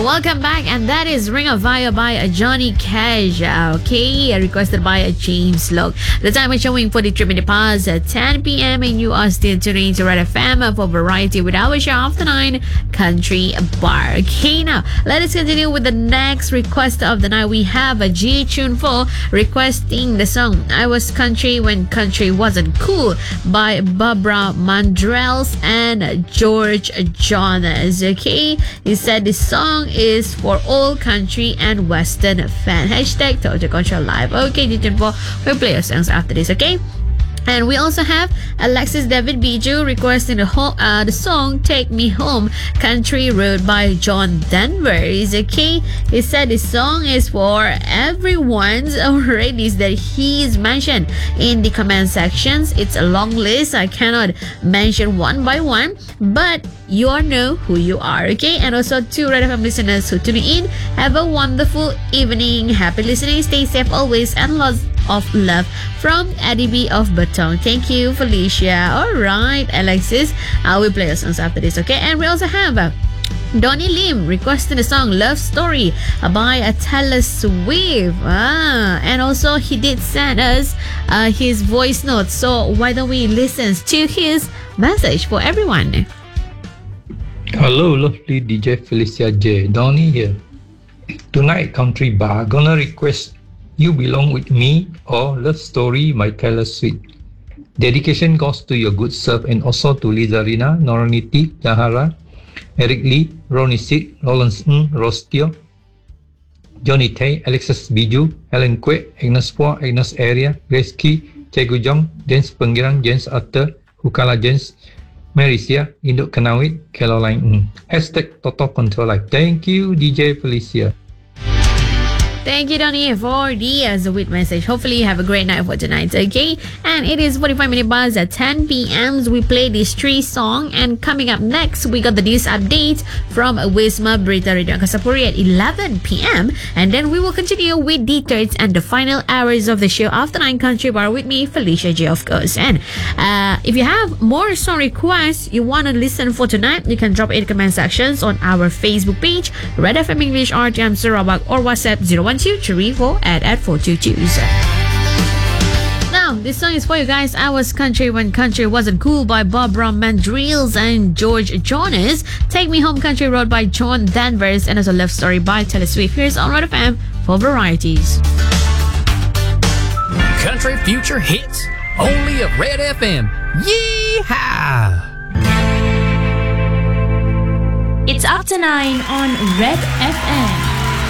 Welcome back, and that is Ring of Fire by Johnny Cash. Okay, requested by James Locke. The time is showing 43 minutes past 10 p.m. and you are still tuning to Red FM for variety with our show after 9 Country Bar. Okay, now let us continue with the next request of the night. We have a G Tune 4 requesting the song I Was Country When Country Wasn't Cool by Barbara Mandrells and George Jonas. Okay, he said this song is for all country and western fan. Hashtag Total Control Live. Okay, G Tune 4 will play your songs after this. Okay. And we also have Alexis David Bijou requesting the song Take Me Home Country Road by John Denver. Is okay. He said this song is for everyone's already that he's mentioned in the comment sections. It's a long list. I cannot mention one by one, but you all know who you are. Okay. And also to Red FM listeners who tune in, have a wonderful evening. Happy listening. Stay safe always, and lots of love from Eddie B of Baton. Thank you, Felicia. Alright, Alexis, I will play your songs after this. Okay. And we also have Donnie Lim requesting the song Love Story by Taylor Swift. And also he did send us his voice notes. So why don't we listen to his message for everyone? Hello, lovely DJ Felicia J. Donnie here. Tonight, Country Bar gonna request You Belong With Me or Love Story by Taylor Swift. Dedication goes to your good self and also to Lizarina, Noroniti, Zahara, Eric Lee, Ronnie Sid, Lawrence Ng, Rostio, Johnny Tay, Alexis Bijou, Helen Kwek, Agnes Poa, Agnes Area, Grace Key, Cegu Jong, James Penggirang, James Arthur, Hukala James, Marisia, Induk Kanawit, Caroline Ng. Hashtag Total Control Life. Thank you, DJ Felicia. Thank you, Donnie, for the sweet message. Hopefully you have a great night for tonight, okay? And it is 45 minutes buzz at 10 p.m. We play this 3 song, and coming up next, we got the news update from Wisma Berita Radio Kasapuri at 11 p.m. And then we will continue with the third and the final hours of the show after 9 Country Bar with me, Felicia J, of course. And if you have more song requests you want to listen for tonight, you can drop it in the comment sections on our Facebook page, Red FM English RTM Sarawak, or WhatsApp 012-334-422. Now, this song is for you guys. I Was Country When Country Wasn't Cool by Barbara Mandrells and George Jonas. Take Me Home Country Road by John Danvers, and also Love Story by Taylor Swift. Here's on Red FM for varieties. Country Future Hits, only at Red FM. Yeehaw! It's after 9 on Red FM.